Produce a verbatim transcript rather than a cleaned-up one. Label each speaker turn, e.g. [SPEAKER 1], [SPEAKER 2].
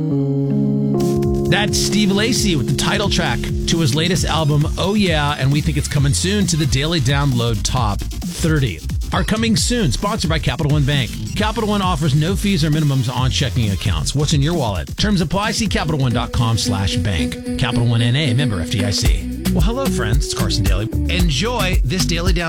[SPEAKER 1] That's Steve Lacy with the title track to his latest album, Oh Yeah, and we think it's coming soon to the Daily Download Top thirty. Are coming soon, sponsored by Capital One Bank. Capital One offers no fees or minimums on checking accounts. What's in your wallet? Terms apply. See CapitalOne.com slash bank. Capital One N A, member F D I C. Well, hello, friends. It's Carson Daly. Enjoy this Daily Download.